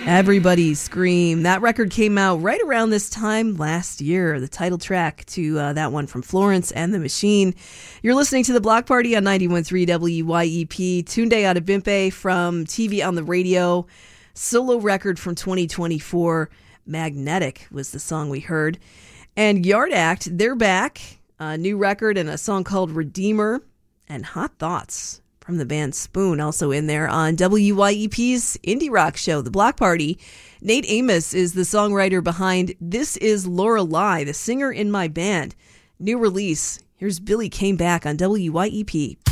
Everybody Scream. That record came out right around this time last year. The title track to that one from Florence and the Machine. You're listening to The Block Party on 91.3 WYEP. Tunde Adebimpe from TV on the Radio. Solo record from 2024. Magnetic was the song we heard. And Yard Act, they're back. A new record and a song called Redeemer. And Hot Thoughts from the band Spoon, also in there on WYEP's indie rock show, The Block Party. Nate Amos is the songwriter behind This Is Lorelei, the singer in my band. New release. Here's Billy Came Back on WYEP.